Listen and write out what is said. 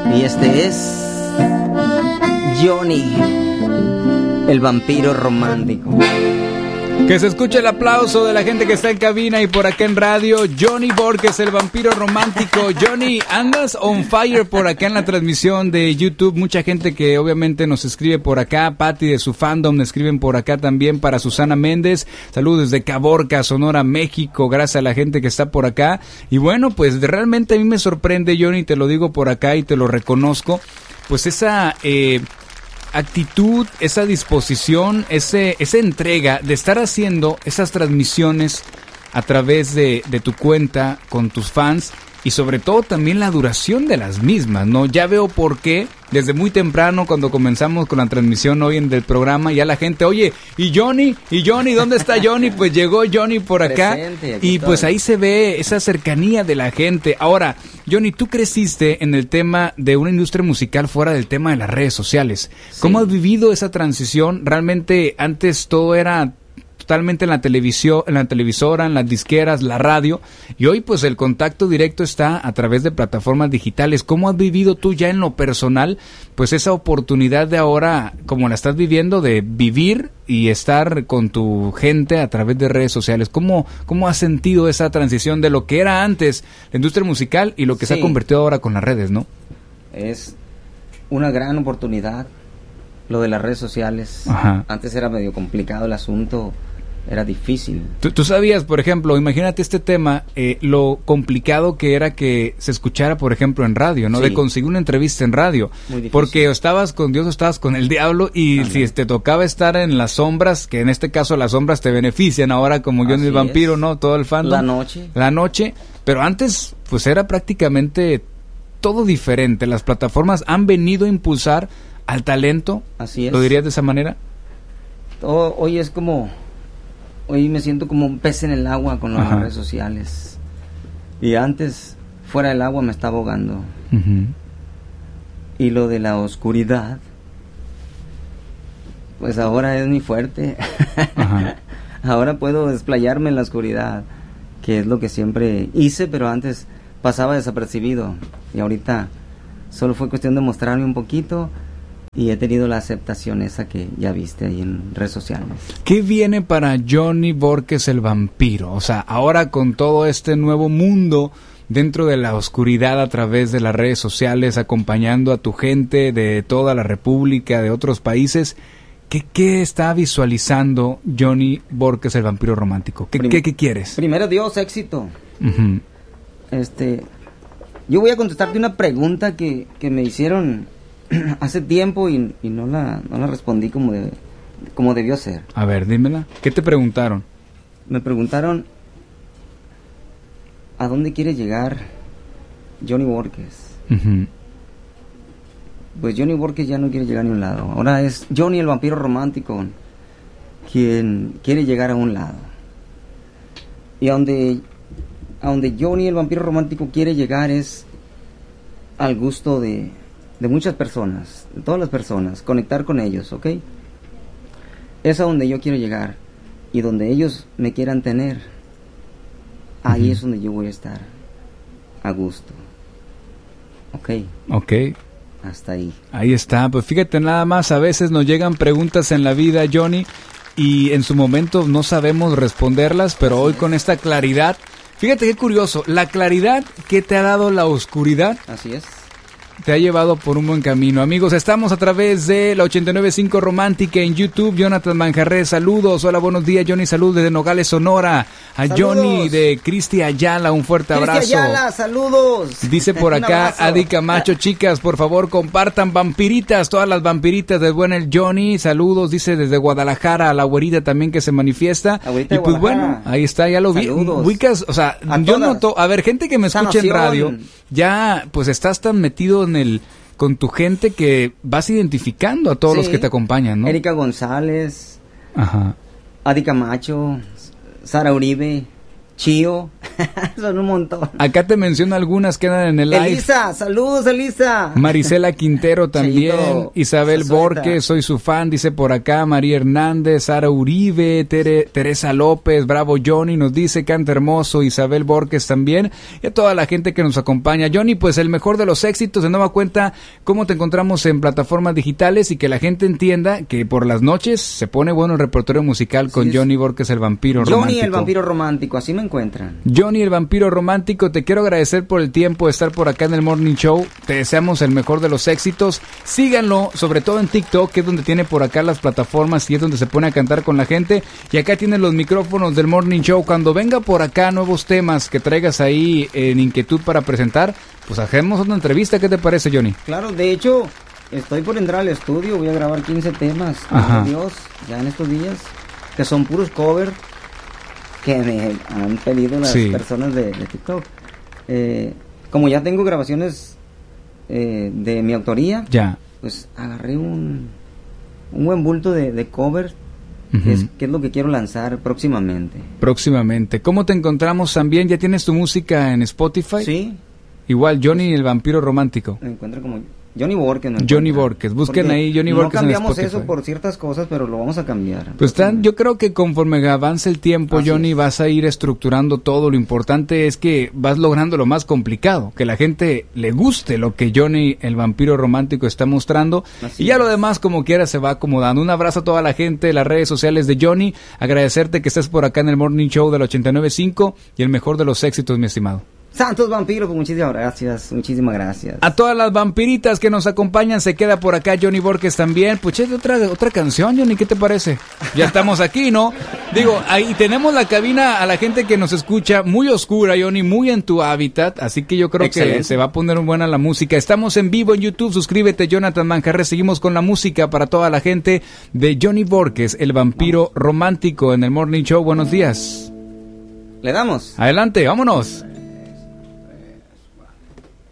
Y este es Johnny, el vampiro romántico. Que se escuche el aplauso de la gente que está en cabina y por acá en radio. Johnny Borges, el vampiro romántico. Johnny, andas on fire por acá en la transmisión de YouTube. Mucha gente que obviamente nos escribe por acá. Patti de su fandom me escriben por acá también. Para Susana Méndez, saludos desde Caborca, Sonora, México. Gracias a la gente que está por acá. Y bueno, pues realmente a mí me sorprende, Johnny, te lo digo por acá y te lo reconozco. Pues esa actitud, esa disposición, esa entrega de estar haciendo esas transmisiones a través de tu cuenta con tus fans y sobre todo también la duración de las mismas, ¿no? Ya veo por qué desde muy temprano cuando comenzamos con la transmisión hoy del programa ya la gente, oye, ¿y Johnny? ¿Dónde está Johnny? Pues llegó Johnny por acá y pues ahí se ve esa cercanía de la gente. Ahora, Johnny, tú creciste en el tema de una industria musical fuera del tema de las redes sociales. Sí. ¿Cómo has vivido esa transición? Realmente antes todo era totalmente en la televisión, en la televisora, en las disqueras, la radio, y hoy pues el contacto directo está a través de plataformas digitales. ¿Cómo has vivido tú ya en lo personal pues esa oportunidad de ahora, como la estás viviendo, de vivir y estar con tu gente a través de redes sociales? ¿Cómo has sentido esa transición de lo que era antes la industria musical y lo que se ha convertido ahora con las redes, no? Es una gran oportunidad lo de las redes sociales. Ajá. Antes era medio complicado el asunto. Era difícil. ¿Tú sabías, por ejemplo, imagínate este tema, lo complicado que era que se escuchara, por ejemplo, en radio, ¿no? Sí. De conseguir una entrevista en radio. Muy difícil. Porque o estabas con Dios o estabas con el diablo y si te tocaba estar en las sombras, que en este caso las sombras te benefician ahora como Johnny el vampiro, ¿no? Todo el fandom. La noche. Pero antes, pues era prácticamente todo diferente. Las plataformas han venido a impulsar al talento. Así es. ¿Lo dirías de esa manera? Hoy es como... Hoy me siento como un pez en el agua con las redes sociales. Y antes, fuera del agua me estaba ahogando. Uh-huh. Y lo de la oscuridad, pues ahora es mi fuerte. Uh-huh. Ahora puedo desplayarme en la oscuridad, que es lo que siempre hice, pero antes pasaba desapercibido. Y ahorita solo fue cuestión de mostrarme un poquito. Y he tenido la aceptación esa que ya viste ahí en redes sociales. ¿Qué viene para Johnny Borges el vampiro? O sea, ahora con todo este nuevo mundo dentro de la oscuridad a través de las redes sociales, acompañando a tu gente de toda la república, de otros países, ¿qué está visualizando Johnny Borges el vampiro romántico? ¿Qué quieres? Primero Dios, éxito. Uh-huh. Yo voy a contestarte una pregunta que me hicieron hace tiempo y no la respondí como debió ser. A ver, dímela. ¿Qué te preguntaron? Me preguntaron ¿a dónde quiere llegar Johnny Borges? Uh-huh. Pues Johnny Borges ya no quiere llegar a ningún lado. Ahora es Johnny el vampiro romántico quien quiere llegar a un lado. Y a donde Johnny el vampiro romántico quiere llegar es al gusto de muchas personas, de todas las personas, conectar con ellos, ¿ok? Es a donde yo quiero llegar y donde ellos me quieran tener, ahí Uh-huh. es donde yo voy a estar a gusto, ¿ok? Hasta ahí. Ahí está, pues fíjate nada más, a veces nos llegan preguntas en la vida, Johnny, y en su momento no sabemos responderlas, pero hoy con esta claridad, fíjate qué curioso, la claridad que te ha dado la oscuridad. Así es. Te ha llevado por un buen camino. Amigos, estamos a través de la 89.5 Romántica en YouTube. Jonathan Manjarres, saludos. Hola, buenos días, Johnny. Saludos desde Nogales, Sonora. A saludos. Johnny de Cristi Ayala, un fuerte abrazo. Cristi Ayala, saludos. Dice por acá Adi Camacho, chicas, por favor, compartan vampiritas, todas las vampiritas del buen el Johnny. Saludos, dice desde Guadalajara, a la güerita también que se manifiesta. Y pues bueno, ahí está, ya lo vi. Ubicas, o sea, yo noto, a ver, gente que me escucha en radio, ya pues estás tan metido con tu gente que vas identificando a todos los que te acompañan, ¿no? Erika González, ajá, Adi Camacho, Sara Uribe, Chío. Son un montón. Acá te menciono algunas que andan en el live. Elisa, saludos Elisa. Marisela Quintero también. Chayito, Isabel Sazueta. Borges, soy su fan, dice por acá. María Hernández, Sara Uribe, Teresa López, Bravo Johnny, nos dice, canta hermoso. Isabel Borges también. Y a toda la gente que nos acompaña. Johnny, pues el mejor de los éxitos. De nueva cuenta, cómo te encontramos en plataformas digitales y que la gente entienda que por las noches se pone bueno el repertorio musical con Johnny Borges, el vampiro romántico. Johnny el vampiro romántico, así me encuentran. Johnny el vampiro romántico, te quiero agradecer por el tiempo de estar por acá en el Morning Show. Te deseamos el mejor de los éxitos. Síganlo, sobre todo en TikTok, que es donde tiene por acá las plataformas y es donde se pone a cantar con la gente. Y acá tienen los micrófonos del Morning Show. Cuando venga por acá nuevos temas que traigas ahí en inquietud para presentar, pues hagamos una entrevista. ¿Qué te parece, Johnny? Claro, de hecho, estoy por entrar al estudio, voy a grabar 15 temas, Ajá. Dios, ya en estos días, que son puros covers que me han pedido las personas de TikTok. Como ya tengo grabaciones de mi autoría, ya, pues agarré un buen bulto de covers, que es lo que quiero lanzar próximamente. Próximamente. ¿Cómo te encontramos también? ¿Ya tienes tu música en Spotify? Sí. Igual, Johnny el vampiro romántico. Me encuentro como Johnny Borges. Johnny Borges, busquen porque ahí Johnny Borges en Spotify. No cambiamos eso por ciertas cosas, pero lo vamos a cambiar. Pues yo creo que conforme avance el tiempo, así Johnny, vas a ir estructurando todo. Lo importante es que vas logrando lo más complicado, que la gente le guste lo que Johnny el vampiro romántico está mostrando. Así y ya lo demás, como quiera, se va acomodando. Un abrazo a toda la gente de las redes sociales de Johnny. Agradecerte que estés por acá en el Morning Show del 89.5 y el mejor de los éxitos, mi estimado. Santos vampiros, pues muchísimas gracias. A todas las vampiritas que nos acompañan, se queda por acá Johnny Borges también. Pues otra canción, Johnny, ¿qué te parece? Ya estamos aquí, ¿no? Digo, ahí tenemos la cabina a la gente que nos escucha muy oscura, Johnny, muy en tu hábitat, así que yo creo que se va a poner buena la música. Estamos en vivo en YouTube, suscríbete, Jonathan Manjarres. Seguimos con la música para toda la gente de Johnny Borges, el vampiro romántico en el Morning Show. Buenos días. ¿Le damos? Adelante, vámonos.